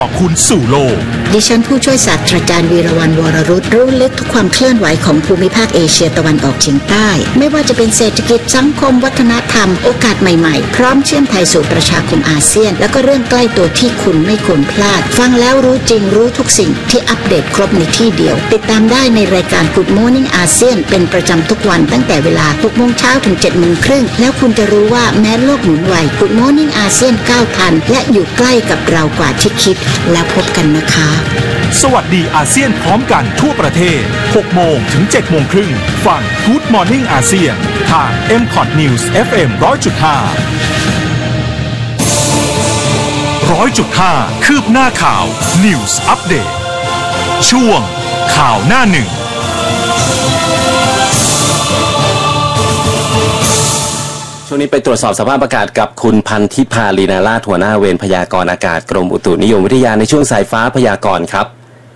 คุณสู่โลกดิฉันผู้ช่วยศาสตราจารย์วีรวรรณ วรรุตรู้ลึกทุกความเคลื่อนไหวของภูมิภาคเอเชียตะวันออกเฉียงใต้ไม่ว่าจะเป็นเศรษฐกิจสังคมวัฒนธรรมโอกาสใหม่ๆพร้อมเชื่อมไทยสู่ประชาคมอาเซียนแล้วก็เรื่องใกล้ตัวที่คุณไม่ควรพลาดฟังแล้วรู้จริงรู้ทุกสิ่งที่อัปเดตครบในที่เดียวติดตามได้ในรายการ Good Morning อาเซียนเป็นประจำทุกวันตั้งแต่เวลา 6 โมงเช้าถึง 7 โมงครึ่งแล้วคุณจะรู้ว่าแม้โลกหมุนไว Good Morning อาเซียนก้าวทันและอยู่ใกล้กับเรากว่าที่คิดแล้วพบกันนะคะสวัสดีอาเซียนพร้อมกันทั่วประเทศ 6 โมงถึง 7 โมงครึ่งฟัง Good Morning อาเซียนทาง MCOT News FM 100.5 คืบหน้าข่าว News Update ช่วงข่าวหน้าหนึ่งช่วงนี้ไปตรวจสอบสภาพอากาศกับคุณพันธิพาลีนาราชหัวหน้าเวรพยากรณ์อากาศกรมอุตุนิยมวิทยาในช่วงสายฟ้าพยากรณ์ครับ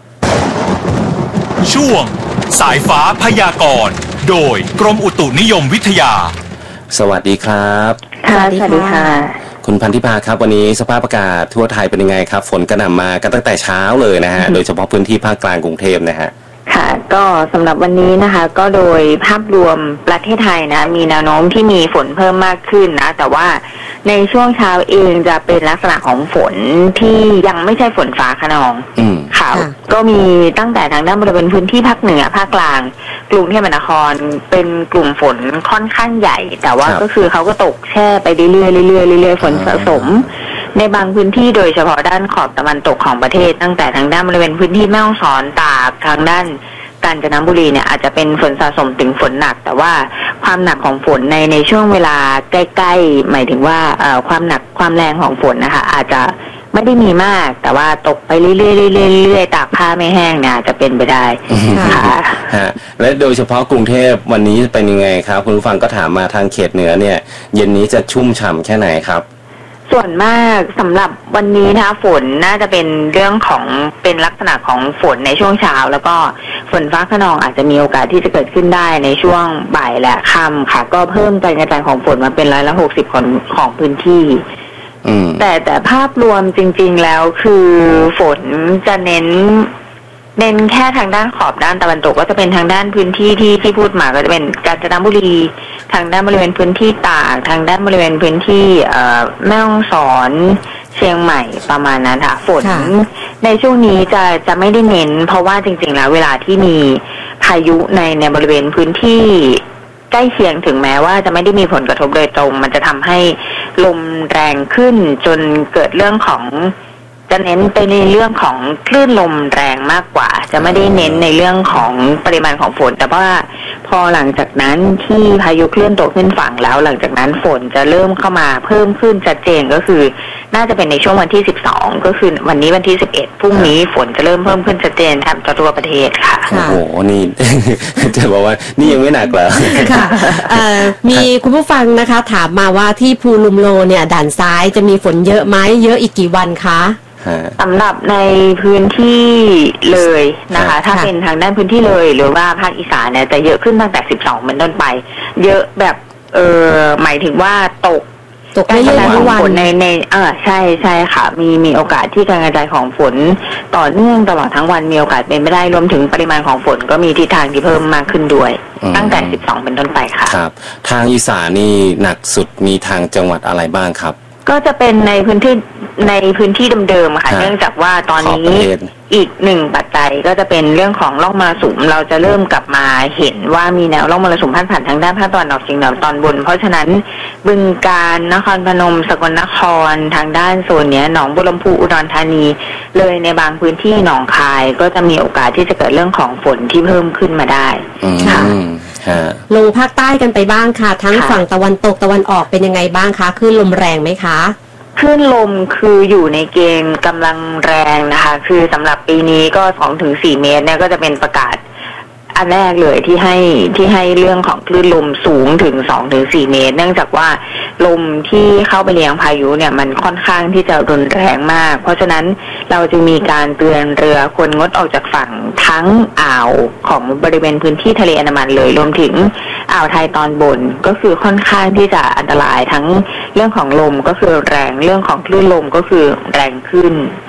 ช่วงสายฟ้าพยากรณ์โดยกรมอุตุนิยมวิทยาสวัสดีครับค่ะสวัสดีค่ะคุณพันธิพาครับวันนี้สภาพอากาศทั่วไทยเป็นยังไงครับฝนกระหน่ำมากันตั้งแต่เช้าเลยนะฮะโดยเฉพาะพื้นที่ภาคกลางกรุงเทพนะฮะค่ะก็สำหรับวันนี้นะคะก็โดยภาพรวมประเทศไทยนะมีแนวโน้มที่มีฝนเพิ่มมากขึ้นนะแต่ว่าในช่วงเช้าเองจะเป็นลักษณะของฝนที่ยังไม่ใช่ฝนฟ้าคะนองค่ะก็มีตั้งแต่ทางด้านบริเวณพื้นที่ภาคเหนือภาคกลางกรุงเทพมหานครเป็นกลุ่มฝนค่อนข้างใหญ่แต่ว่าก็คือเขาก็ตกแช่ไปเรื่อยๆฝนสะสมในบางพื้นที่โดยเฉพาะด้านขอบตะวันตกของประเทศตั้งแต่ทางด้านบริเวณพื้นที่แม่ฮ่องสอนตากทางด้านกาญจนบุรีเนี่ยอาจจะเป็นฝนสะสมถึงฝนหนักแต่ว่าความหนักของฝนในช่วงเวลาใกล้ๆหมายถึงว่าความหนักความแรงของฝนนะคะอาจจะไม่ได้มีมากแต่ว่าตกไปเรื่อยๆตากผ้าไม่แห้งเนี่ยจะเป็นไปได้ค่ะและโดยเฉพาะกรุงเทพวันนี้เป็นยังไงครับคุณผู้ฟังก็ถามมาทางเขตเหนือเนี่ยเย็นนี้จะชุ่มฉ่ำแค่ไหนครับส่วนมากสำหรับวันนี้นะคะฝนน่าจะเป็นเรื่องของเป็นลักษณะของฝนในช่วงเช้าแล้วก็ฝนฟ้าคะนองอาจจะมีโอกาสที่จะเกิดขึ้นได้ในช่วงบ่ายและค่ำค่ะก็เพิ่มการกระจายของฝนมาเป็น60%ของพื้นที่แต่ภาพรวมจริงๆแล้วคือฝนจะเน้นแค่ทางด้านขอบด้านตะวันตกก็จะเป็นทางด้านพื้นที่ที่พูดมาก็จะเป็นกาญจนบุรีทางด้านบริเวณพื้นที่ตากทางด้านบริเวณพื้นที่แม่ฮ่องสอนเชียงใหม่ประมาณนั้นค่ะฝนในช่วงนี้จะไม่ได้เน้นเพราะว่าจริงๆแล้วเวลาที่มีพายุในบริเวณพื้นที่ใกล้เคียงถึงแม้ว่าจะไม่ได้มีผลกระทบโดยตรงมันจะทำให้ลมแรงขึ้นจนเกิดเรื่องของจะเน้นไปในเรื่องของคลื่นลมแรงมากกว่าจะไม่ได้เน้นในเรื่องของปริมาณของฝนแต่ว่าพอหลังจากนั้นที่พายุเคลื่อนตัวขึ้นฝั่งแล้วหลังจากนั้นฝนจะเริ่มเข้ามาเพิ่มขึ้นชัดเจนก็คือน่าจะเป็นในช่วงวันที่12ก็คือวันนี้วันที่11พรุ่งนี้ฝนจะเริ่มเพิ่มขึ้นชัดเจนแทบจะทั่วประเทศค่ะโอ้โหนี่ จะบอกว่านี่ยังไม่หนักเหรอค่ะมีคุณผู้ฟังนะคะถามมาว่าที่ภูลุมโลเนี่ยด่านซ้ายจะมีฝนเยอะไหมเยอะอีกกี่วันคะสำหรับในพื้นที่เลยนะคะถ้าเป็นทางด้านพื้นที่เลยหรือว่าภาคอีสานเนี่ยจะเยอะขึ้นตั้งแต่12เป็นต้นไปเยอะแบบหมายถึงว่าตกไม่เยอะทุกวันในใช่ค่ะมีโอกาสที่การกระจายของฝนต่อเนื่องตลอดทั้งวันมีโอกาสเป็นไม่ได้รวมถึงปริมาณของฝนก็มีทิศทางที่เพิ่มมากขึ้นด้วยตั้งแต่12เป็นต้นไปค่ะครับทางอีสานนี่หนักสุดมีทางจังหวัดอะไรบ้างครับก็จะเป็นในพื้นที่เดิมๆค่ะเนื่องจากว่าตอนนี้อีกหนึ่งปัจจัยก็จะเป็นเรื่องของร่องมรสุมเราจะเริ่มกลับมาเห็นว่ามีแนวร่องมรสุมพาดผ่านทางด้านภาคตะวันออกเฉียงเหนือตอนบนเพราะฉะนั้นบึงกาฬนครพนมสกลนครทางด้านโซนเนี้ยหนองบัวลำพูอุดรธานีเลยในบางพื้นที่หนองคายก็จะมีโอกาสที่จะเกิดเรื่องของฝนที่เพิ่มขึ้นมาได้ค่ะลงภาคใต้กันไปบ้างค่ะทั้งฝั่งตะวันตกตะวันออกเป็นยังไงบ้างคะคลื่นลมแรงไหมคะคลื่นลมคืออยู่ในเกณฑ์กำลังแรงนะคะคือสำหรับปีนี้ก็ 2-4 เมตรเนี่ยก็จะเป็นประกาศอันแรกเลยที่ให้เรื่องของคลื่นลมสูงถึง 2-4 เมตรเนื่องจากว่าลมที่เข้าไปเลี้ยงพายุเนี่ยมันค่อนข้างที่จะรุนแรงมากเพราะฉะนั้นเราจึงมีการเตือนเรือควรงดออกจากฝั่งทั้งอ่าวของบริเวณพื้นที่ทะเลอันดามันเลยรวมถึงอ่าวไทยตอนบนก็คือค่อนข้างที่จะอันตรายทั้งเรื่องของลมก็คือแรงเรื่องของคลื่นลมก็คือแรงขึ้น